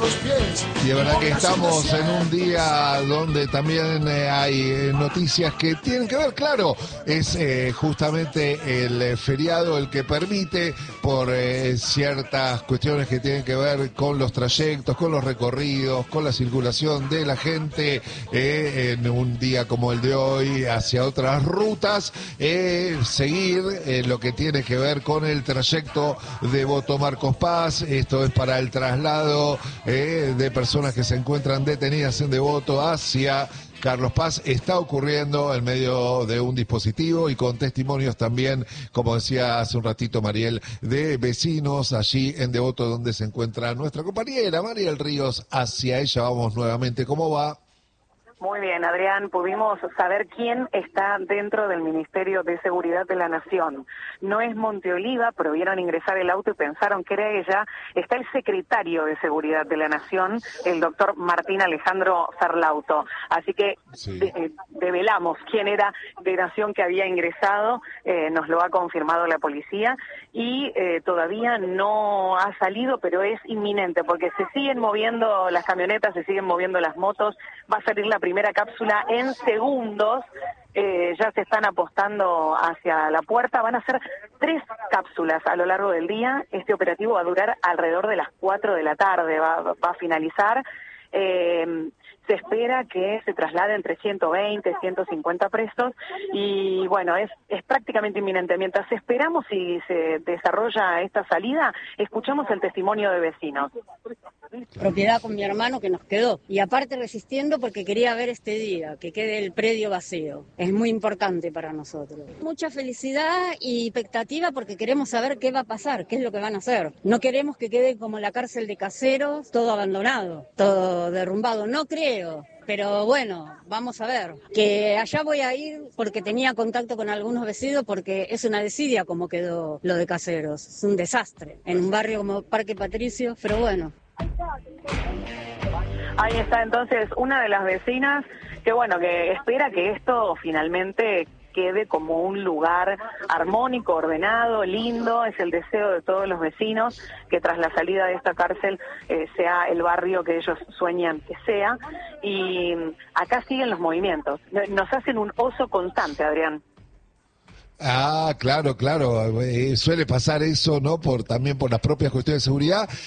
Y de verdad que estamos en un día donde también hay noticias que tienen que ver, claro, es justamente el feriado el que permite por ciertas cuestiones que tienen que ver con los trayectos, con los recorridos, con la circulación de la gente en un día como el de hoy hacia otras rutas, seguir lo que tiene que ver con el trayecto de Devoto Marcos Paz. Esto es para el traslado de personas que se encuentran detenidas en Devoto hacia Carlos Paz. Está ocurriendo en medio de un dispositivo y con testimonios también, como decía hace un ratito Mariel, de vecinos allí en Devoto, donde se encuentra nuestra compañera Mariel Ríos. Hacia ella vamos nuevamente. ¿Cómo va? Muy bien, Adrián, pudimos saber quién está dentro del Ministerio de Seguridad de la Nación. No es Monteoliva, pero vieron ingresar el auto y pensaron que era ella. Está el secretario de Seguridad de la Nación, el doctor Martín Alejandro Ferlauto. Así que sí, develamos quién era de Nación que había ingresado, nos lo ha confirmado la policía y todavía no ha salido, pero es inminente porque se siguen moviendo las camionetas, se siguen moviendo las motos. Va a salir la primera cápsula en segundos, ya se están apostando hacia la puerta. Van a ser 3 cápsulas a lo largo del día. Este operativo va a durar alrededor de las 4 de la tarde, va a finalizar. Se espera que se traslade entre 120, 150 presos y bueno, es prácticamente inminente. Mientras esperamos si se desarrolla esta salida, escuchamos el testimonio de vecinos. Propiedad con mi hermano que nos quedó y aparte resistiendo porque quería ver este día, que quede el predio vacío. Es muy importante para nosotros. Mucha felicidad y expectativa porque queremos saber qué va a pasar, qué es lo que van a hacer. No queremos que quede como la cárcel de Caseros, todo abandonado, todo derrumbado. No creo. Pero bueno, vamos a ver, que allá voy a ir porque tenía contacto con algunos vecinos porque es una desidia como quedó lo de Caseros, es un desastre, en un barrio como Parque Patricio, pero bueno. Ahí está entonces una de las vecinas que bueno, que espera que esto finalmente quede como un lugar armónico, ordenado, lindo. Es el deseo de todos los vecinos que tras la salida de esta cárcel sea el barrio que ellos sueñan que sea. Y acá siguen los movimientos. Nos hacen un oso constante, Adrián. Ah, claro, suele pasar eso, ¿no? También por las propias cuestiones de seguridad.